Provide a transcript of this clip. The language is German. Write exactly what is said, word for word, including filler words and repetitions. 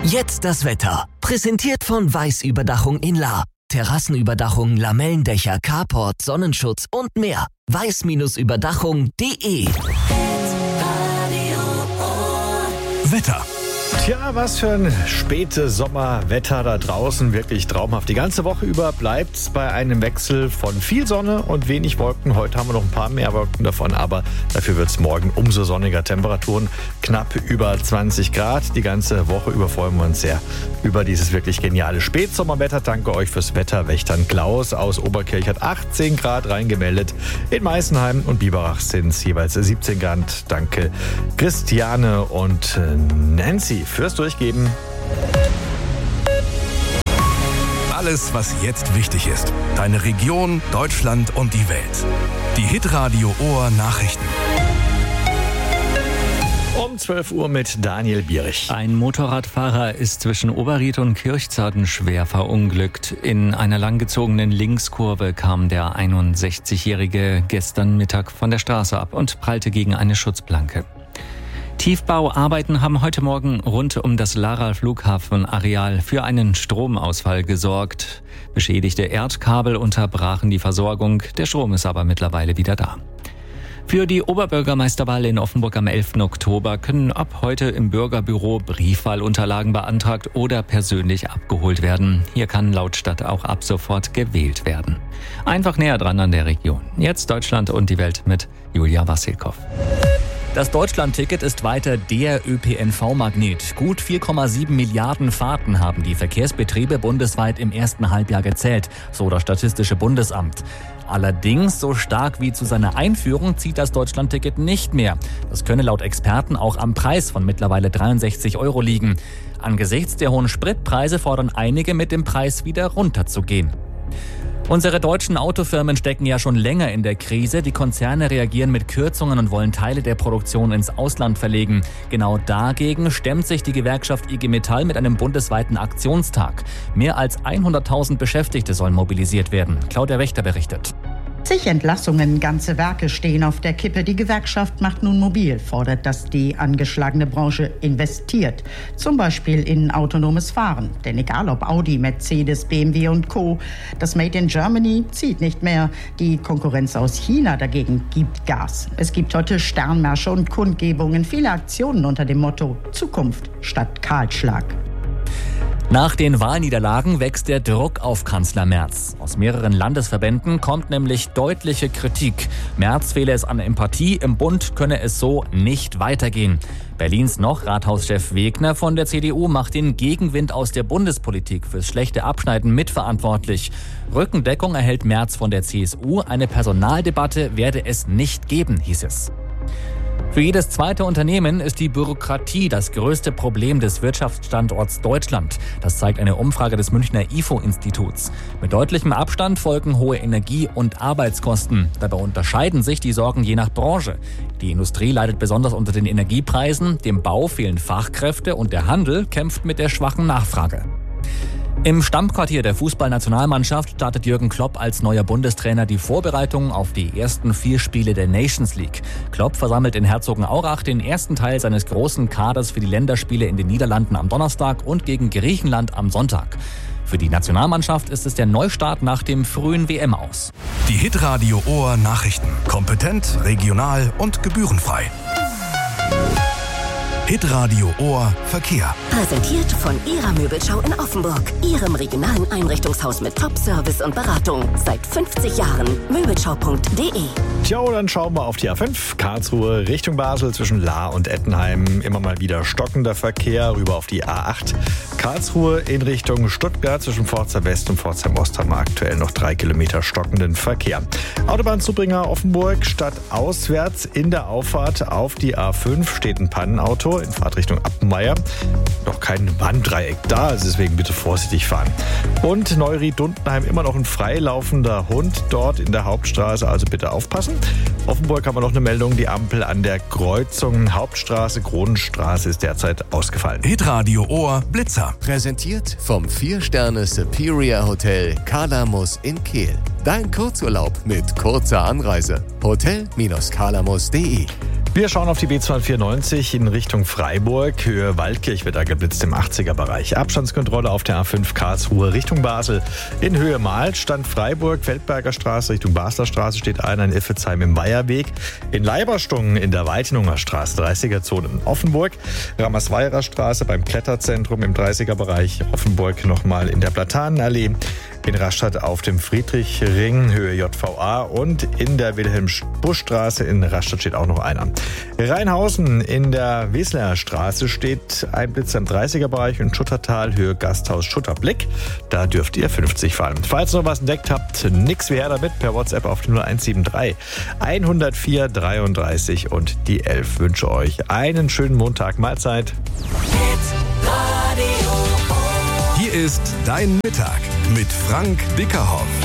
Jetzt das Wetter. Präsentiert von Weiß-Überdachung in Lahr. Terrassenüberdachung, Lamellendächer, Carport, Sonnenschutz und mehr. weiß Überdachung punkt de. Wetter. Tja, was für ein spätes Sommerwetter da draußen. Wirklich traumhaft. Die ganze Woche über bleibt es bei einem Wechsel von viel Sonne und wenig Wolken. Heute haben wir noch ein paar mehr Wolken davon, aber dafür wird es morgen umso sonniger. Temperaturen knapp über zwanzig Grad. Die ganze Woche über freuen wir uns sehr über dieses wirklich geniale Spätsommerwetter. Danke euch fürs Wetter. Wächtern Klaus aus Oberkirch hat achtzehn Grad reingemeldet. In Meißenheim und Biberach sind es jeweils siebzehn Grad. Danke Christiane und Nancy fürs Durchgeben. Alles, was jetzt wichtig ist. Deine Region, Deutschland und die Welt. Die Hitradio Ohr Nachrichten. Um zwölf Uhr mit Daniel Bierich. Ein Motorradfahrer ist zwischen Oberried und Kirchzarten schwer verunglückt. In einer langgezogenen Linkskurve kam der einundsechzigjährige gestern Mittag von der Straße ab und prallte gegen eine Schutzplanke. Tiefbauarbeiten haben heute Morgen rund um das Lahrer Flughafenareal für einen Stromausfall gesorgt. Beschädigte Erdkabel unterbrachen die Versorgung, der Strom ist aber mittlerweile wieder da. Für die Oberbürgermeisterwahl in Offenburg am elften Oktober können ab heute im Bürgerbüro Briefwahlunterlagen beantragt oder persönlich abgeholt werden. Hier kann laut Stadt auch ab sofort gewählt werden. Einfach näher dran an der Region. Jetzt Deutschland und die Welt mit Julia Wassilkow. Das Deutschland-Ticket ist weiter der Ö P N V-Magnet. Gut vier Komma sieben Milliarden Fahrten haben die Verkehrsbetriebe bundesweit im ersten Halbjahr gezählt, so das Statistische Bundesamt. Allerdings, so stark wie zu seiner Einführung, zieht das Deutschland-Ticket nicht mehr. Das könne laut Experten auch am Preis von mittlerweile dreiundsechzig Euro liegen. Angesichts der hohen Spritpreise fordern einige, mit dem Preis wieder runterzugehen. Unsere deutschen Autofirmen stecken ja schon länger in der Krise. Die Konzerne reagieren mit Kürzungen und wollen Teile der Produktion ins Ausland verlegen. Genau dagegen stemmt sich die Gewerkschaft I G Metall mit einem bundesweiten Aktionstag. Mehr als hunderttausend Beschäftigte sollen mobilisiert werden. Claudia Wächter berichtet. Zig Entlassungen, ganze Werke stehen auf der Kippe. Die Gewerkschaft macht nun mobil, fordert, dass die angeschlagene Branche investiert. Zum Beispiel in autonomes Fahren. Denn egal ob Audi, Mercedes, B M W und Co., das Made in Germany zieht nicht mehr. Die Konkurrenz aus China dagegen gibt Gas. Es gibt heute Sternmärsche und Kundgebungen, viele Aktionen unter dem Motto Zukunft statt Kahlschlag. Nach den Wahlniederlagen wächst der Druck auf Kanzler Merz. Aus mehreren Landesverbänden kommt nämlich deutliche Kritik. Merz fehle es an Empathie, im Bund könne es so nicht weitergehen. Berlins noch Rathauschef Wegner von der C D U macht den Gegenwind aus der Bundespolitik fürs schlechte Abschneiden mitverantwortlich. Rückendeckung erhält Merz von der C S U. Eine Personaldebatte werde es nicht geben, hieß es. Für jedes zweite Unternehmen ist die Bürokratie das größte Problem des Wirtschaftsstandorts Deutschland. Das zeigt eine Umfrage des Münchner I F O-Instituts. Mit deutlichem Abstand folgen hohe Energie- und Arbeitskosten. Dabei unterscheiden sich die Sorgen je nach Branche. Die Industrie leidet besonders unter den Energiepreisen, dem Bau fehlen Fachkräfte und der Handel kämpft mit der schwachen Nachfrage. Im Stammquartier der Fußballnationalmannschaft startet Jürgen Klopp als neuer Bundestrainer die Vorbereitungen auf die ersten vier Spiele der Nations League. Klopp versammelt in Herzogenaurach den ersten Teil seines großen Kaders für die Länderspiele in den Niederlanden am Donnerstag und gegen Griechenland am Sonntag. Für die Nationalmannschaft ist es der Neustart nach dem frühen W M-Aus. Die Hitradio Ohr Nachrichten. Kompetent, regional und gebührenfrei. Hitradio Ohr Verkehr. Präsentiert von Ihrer Möbelschau in Offenburg. Ihrem regionalen Einrichtungshaus mit Top-Service und Beratung. Seit fünfzig Jahren. Möbelschau punkt de. Tja, dann schauen wir auf die A fünf. Karlsruhe Richtung Basel zwischen Lahr und Ettenheim. Immer mal wieder stockender Verkehr. Rüber auf die A acht. Karlsruhe in Richtung Stuttgart zwischen Pforzheim West und Pforzheim Ost haben wir aktuell noch drei Kilometer stockenden Verkehr. Autobahnzubringer Offenburg statt auswärts in der Auffahrt auf die A fünf steht ein Pannenauto in Fahrtrichtung Appenmeier. Noch kein Warndreieck da, also deswegen bitte vorsichtig fahren. Und Neuried-Dundenheim immer noch ein freilaufender Hund dort in der Hauptstraße, also bitte aufpassen. Offenburg haben wir noch eine Meldung, die Ampel an der Kreuzung Hauptstraße, Kronenstraße ist derzeit ausgefallen. Hitradio Ohr Blitzer. Präsentiert vom vier Sterne Superior Hotel Kalamus in Kehl. Dein Kurzurlaub mit kurzer Anreise. hotel Bindestrich kalamus punkt de Wir schauen auf die B zweihundertvierundneunzig in Richtung Freiburg. Höhe Waldkirch wird da geblitzt im achtziger-Bereich. Abstandskontrolle auf der A fünf Karlsruhe Richtung Basel. In Höhe Mahlstand Freiburg, Feldberger Straße Richtung Basler Straße steht einer, in Iffezheim im Weiherweg. In Leiberstungen in der Weitenunger Straße, dreißiger-Zone. In Offenburg, Ramersweirer Straße beim Kletterzentrum im dreißiger-Bereich. Offenburg nochmal in der Platanenallee. In Rastatt auf dem Friedrichring, Höhe J V A, und in der Wilhelm-Busch-Straße in Rastatt steht auch noch einer. Rheinhausen in der Weslerer Straße steht ein Blitz am dreißiger-Bereich und Schuttertal, Höhe Gasthaus Schutterblick. Da dürft ihr fünfzig fahren. Falls ihr noch was entdeckt habt, nix wie her damit, per WhatsApp auf die null eins sieben drei hundertvier dreiunddreißig und die elf. Wünsche euch einen schönen Montag. Mahlzeit. Hier ist Dein Mittag mit Frank Bickerhoff.